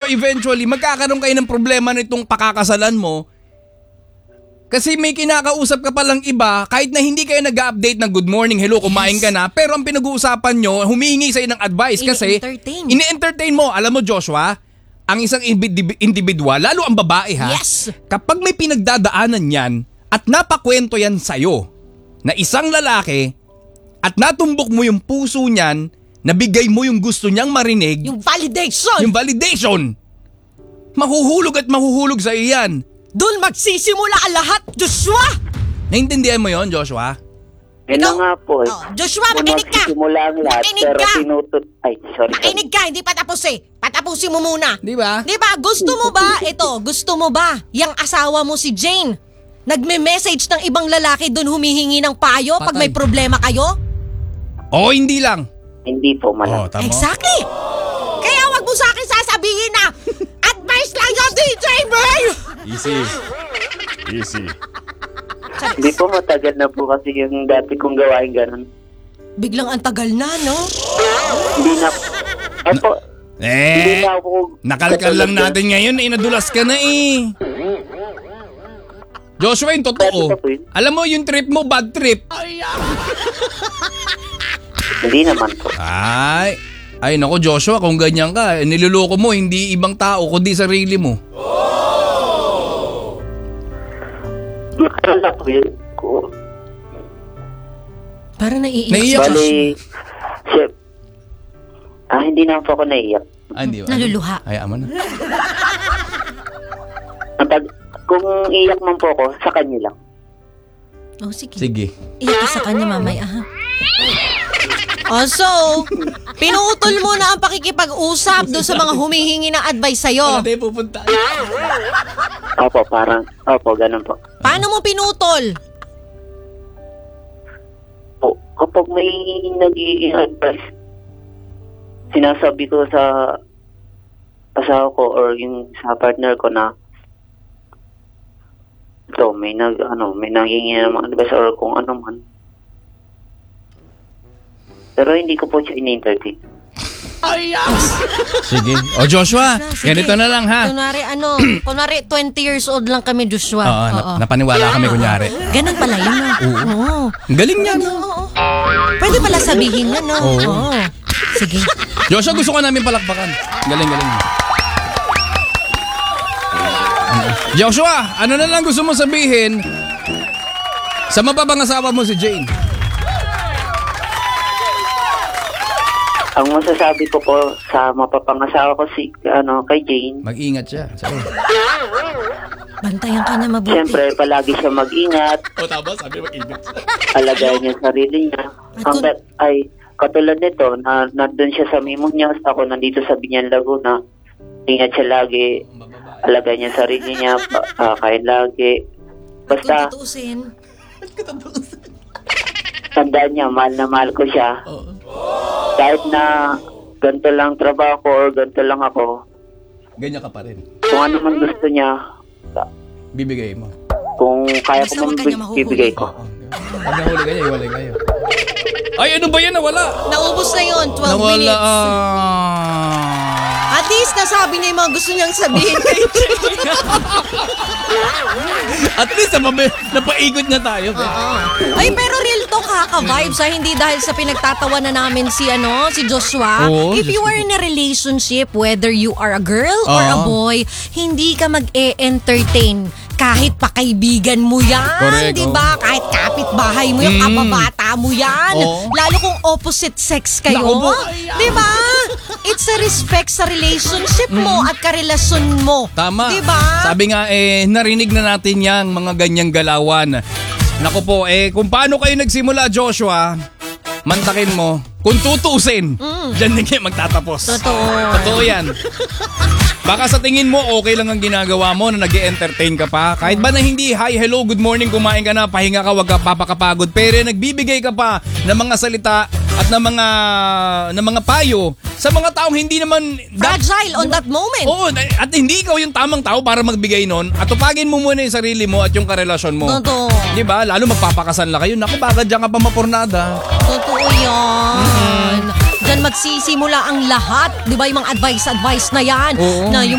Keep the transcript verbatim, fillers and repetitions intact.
eventually, magkakaroon kayo ng problema nitong pakakasalan mo. Kasi may kinakausap ka palang iba, kahit na hindi kayo nag-update ng good morning, hello, kumain ka na, pero ang pinag-uusapan nyo, humihingi sa'yo ng advice kasi Ini-entertain. ini-entertain mo. Alam mo, Joshua, ang isang individ- individual, lalo ang babae ha, Yes. kapag may pinagdadaanan yan at napakwento yan sa'yo na isang lalaki at natumbok mo yung puso niyan, nabigay mo yung gusto niyang marinig, Yung validation. yung validation, mahuhulog at mahuhulog sa'yo yan. Doon magsisimula ang lahat, Joshua! Naintindihan mo yon, Joshua? Yun na nga po eh. Oh, Joshua, makinig ka! Simula ang lahat, Makinig pero ka! tinutut... Ay, sorry. Makinig ka, hindi pa tapos eh. Patapusin mo muna. Di ba? Di ba? Gusto mo ba, ito, gusto mo ba, yung asawa mo si Jane, nagme-message ng ibang lalaki doon humihingi ng payo pag Patay. may problema kayo? Oo, hindi lang. Hindi po, Oo, malam. tama. Exactly! Kaya wag mo sa akin sasabihin na advice lang yung D J, boy! Easy. Easy. Hindi po, matagal na po kasi yung dati kong gawain ganun. Biglang ang tagal na, no? Hindi na... Ay po, hindi Eh, na ako... nakalkal lang natin ngayon eh, nadulas ka na eh. Joshua, yung totoo. Alam mo, yung trip mo, bad trip. Hindi naman po. Ay, ay nako Joshua, kung ganyan ka, niloloko mo, hindi ibang tao, kundi sarili mo. Akala po yun ko. Parang naiiyak. Naiiyak ka. Bali, chef. Ah, hindi na po ako naiyak. Ah, hindi ba? Naluluha. Hayaan mo na. Napag, kung iyak man po ako, sa kanya lang. Oh, sige. Sige. Iyak ka sa kanya mamaya, ha? Oh, so, pinutol mo na ang pakikipag-usap doon sa mga humihingi ng advice sa'yo. Wala tayo pupunta. Opo, parang, opo, ganun po. Paano mo pinutol? Po, kapag may nagiging advice, sinasabi ko sa asawa ko or yung sa partner ko na ito, may nag, ano, may nangingi ng mga advice or kung ano man. Pero hindi ko po siya in-entertain. Sige. O Joshua, Sige. ganito na lang ha. Kunwari, ano, kunwari twenty years old lang kami, Joshua. Oo, na- napaniwala kami kunyari. Ganun pala yun, no? Oo. Ang galing niya. no? Oo. Pwede pala sabihin yan, no? Oo. Oo. Sige. Joshua, gusto ka namin palakpakan. Galing, galing. Joshua, ano na lang gusto mo sabihin sa mababang asawa mo si Jane? Ang masasabi ko po sa mapapangasawa ko si, ano, kay Jane, Mag-ingat siya. Sabi. Bantayan ka na mabuti. siyempre palagi siya mag-ingat, O tama, sabi mag-ingat siya. alagayan niya sarili niya. Hanggat ay katulad nito na nandun siya sa Mimong niya, ako nandito sa Binyan, Laguna. Ingat siya lagi, alagayan niya sarili niya, pa- ah, kain lagi. Kung Basta tutuusin. tandaan niya, mahal na mahal ko siya. Oo. Kahit na ganito lang trabaho ko or ganito lang ako, Ganyan ka pa rin. kung ano man gusto niya, Bibigay mo. kung kaya Basta ko huwag man ka niya mahuhuli. bibigay ko. Oo. Pag nahuli ka niya, iwalay kayo. Ay, ano ba yan? Nawala. Naubos na yun, twelve Nawala. minutes. Ah. At least nasabi niya yung mga gusto niyang sabihin kay Jane. At least napabi- napaikot na tayo. Ay, pero real talk kaka-vibes ha. Hindi dahil sa pinagtatawanan namin si, ano, si Joshua. Oo, If you Diyos are in a relationship, whether you are a girl or a Oo. boy, hindi ka mag-e-entertain kahit pakaibigan mo yan. Correct, Di ba? Kahit kapitbahay mo yan, Mm. kababata mo yan. Oo. Lalo kung opposite sex kayo. Naku po. Di ba? It's a respect sa relationship mo at karelasyon mo. Tama. Di ba? Sabi nga eh, narinig na natin yang mga ganyang galawan. Naku po, eh, kung paano kayo nagsimula, Joshua, mantakin mo, kung tutusin, dyan din kayo magtatapos. Totoo. Totoo yan. Baka sa tingin mo, okay lang ang ginagawa mo na nag-entertain ka pa. Kahit ba na hindi, hi, hello, good morning, kumain ka na, pahinga ka, wag ka papakapagod. Pero nagbibigay ka pa ng mga salita at ng mga, ng mga payo sa mga taong hindi naman... Fragile on that moment. Oo, at hindi ikaw yung tamang tao para magbigay nun. At tupagin mo muna yung sarili mo at yung karelasyon mo. Totoo. Di ba? Lalo magpapakasal na kayo. Naku, baka dyan ka pa mapurnada. Totoo yan. Diyan magsisimula ang lahat. Di ba yung mga advice-advice na yan? Oo. Na yung